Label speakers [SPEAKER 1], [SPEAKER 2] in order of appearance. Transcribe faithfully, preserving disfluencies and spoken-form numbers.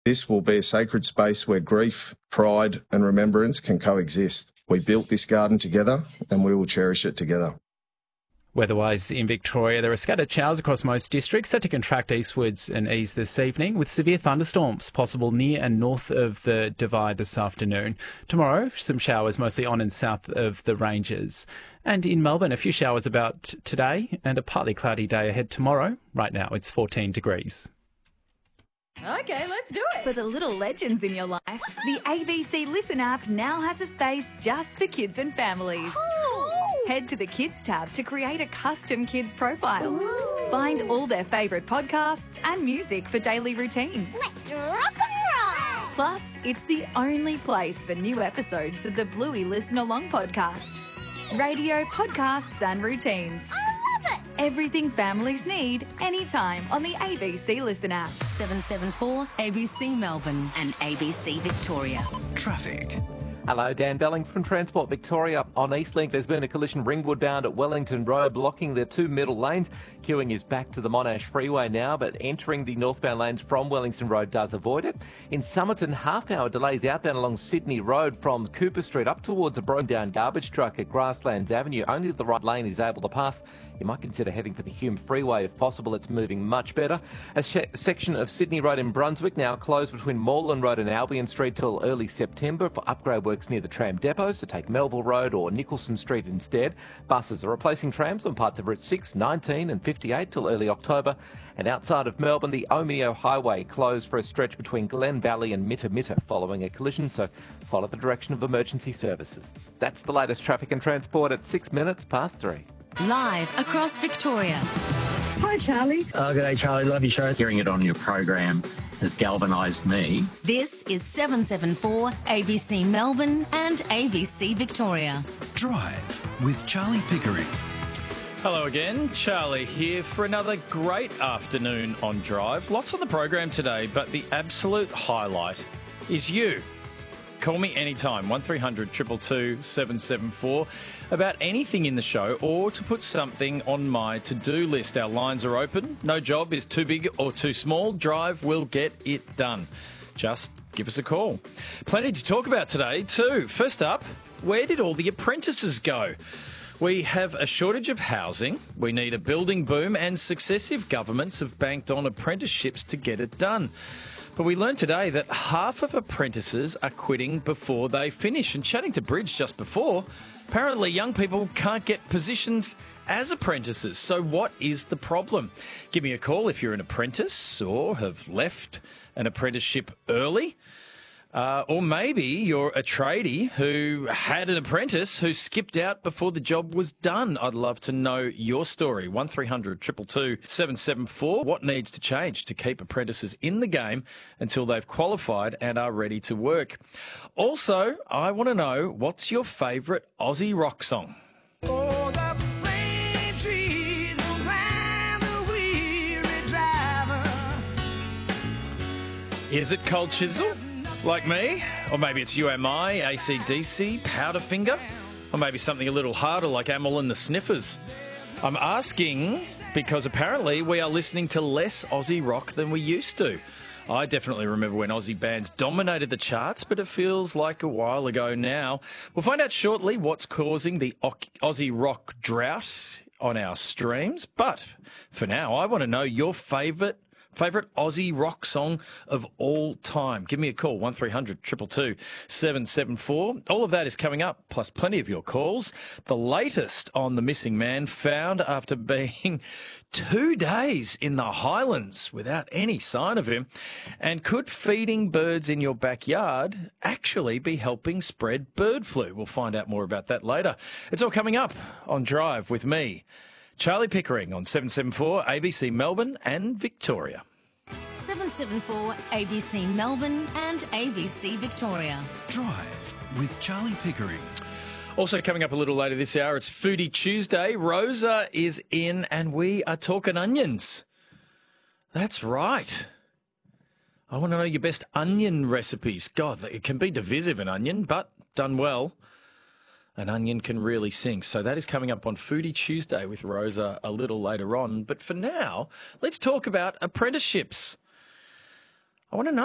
[SPEAKER 1] This will be a sacred space where grief, pride and remembrance can coexist. We built this garden together and we will cherish it together.
[SPEAKER 2] Weather-wise in Victoria, there are scattered showers across most districts set to contract eastwards and ease this evening, with severe thunderstorms possible near and north of the Divide this afternoon. Tomorrow, some showers mostly on and south of the ranges. And in Melbourne, a few showers about today and a partly cloudy day ahead tomorrow. Right now, it's fourteen degrees.
[SPEAKER 3] Okay, let's do it. For the little legends in your life, the A B C Listen app now has a space just for kids and families. Head to the Kids tab to create a custom kids profile. Ooh. Find all their favourite podcasts and music for daily routines.
[SPEAKER 4] Let's rock and roll!
[SPEAKER 3] Plus, it's the only place for new episodes of the Bluey Listen Along podcast. Radio, podcasts and routines.
[SPEAKER 4] I love it!
[SPEAKER 3] Everything families need, anytime on the A B C Listen app.
[SPEAKER 5] seven seven four A B C Melbourne and A B C Victoria.
[SPEAKER 6] Traffic.
[SPEAKER 7] Hello, Dan Belling from Transport Victoria. On Eastlink, there's been a collision Ringwood bound at Wellington Road, blocking the two middle lanes. Queuing is back to the Monash Freeway now, but entering the northbound lanes from Wellington Road does avoid it. In Somerton, half-hour delays outbound along Sydney Road from Cooper Street up towards a broken-down garbage truck at Grasslands Avenue. Only the right lane is able to pass. You might consider heading for the Hume Freeway if possible. It's moving much better. A sh- section of Sydney Road in Brunswick now closed between Moreland Road and Albion Street till early September for upgrade works near the tram depot, so take Melville Road or Nicholson Street instead. Buses are replacing trams on parts of Route six, nineteen and fifty-eight till early October. And outside of Melbourne, the Omeo Highway closed for a stretch between Glen Valley and Mitta Mitta following a collision, so follow the direction of emergency services. That's the latest traffic and transport at six minutes past three.
[SPEAKER 5] Live across Victoria.
[SPEAKER 8] Hi, Charlie.
[SPEAKER 9] Oh, good day, Charlie. Love your show. Hearing it on your program has galvanised me.
[SPEAKER 5] This is seven seven four A B C Melbourne and A B C Victoria.
[SPEAKER 6] Drive with Charlie Pickering.
[SPEAKER 2] Hello again, Charlie here for another great afternoon on Drive. Lots on the program today, but the absolute highlight is you. Call me anytime, one three hundred two two two seven seven four, about anything in the show or to put something on my to-do list. Our lines are open. No job is too big or too small. Drive will get it done. Just give us a call. Plenty to talk about today too. First up, where did all the apprentices go? We have a shortage of housing, we need a building boom, and successive governments have banked on apprenticeships to get it done. But we learned today that half of apprentices are quitting before they finish. And chatting to Bridge just before, apparently young people can't get positions as apprentices. So what is the problem? Give me a call if you're an apprentice or have left an apprenticeship early. Uh, or maybe you're a tradie who had an apprentice who skipped out before the job was done. I'd love to know your story. one three hundred two two two seven seven four. What needs to change to keep apprentices in the game until they've qualified and are ready to work? Also, I want to know, what's your favourite Aussie rock song?
[SPEAKER 10] Oh, the plane trees around the weary driver.
[SPEAKER 2] Is it Cold Chisel? Like me? Or maybe it's U M I, A C D C, Powderfinger? Or maybe something a little harder like Amyl and the Sniffers? I'm asking because apparently we are listening to less Aussie rock than we used to. I definitely remember when Aussie bands dominated the charts, but it feels like a while ago now. We'll find out shortly what's causing the Aussie rock drought on our streams. But for now, I want to know your favourite Favourite Aussie rock song of all time. Give me a call, one three hundred two two two seven seven four. All of that is coming up, plus plenty of your calls. The latest on the missing man found after being two days in the Highlands without any sign of him. And could feeding birds in your backyard actually be helping spread bird flu? We'll find out more about that later. It's all coming up on Drive with me, Charlie Pickering, on seven seven four A B C Melbourne and Victoria.
[SPEAKER 5] seven seven four A B C Melbourne and A B C Victoria.
[SPEAKER 6] Drive with Charlie Pickering.
[SPEAKER 2] Also coming up a little later this hour, it's Foodie Tuesday. Rosa is in and we are talking onions. That's right. I want to know your best onion recipes. God, it can be divisive, an onion, but done well, an onion can really sing. So that is coming up on Foodie Tuesday with Rosa a little later on. But for now, let's talk about apprenticeships. I want to know.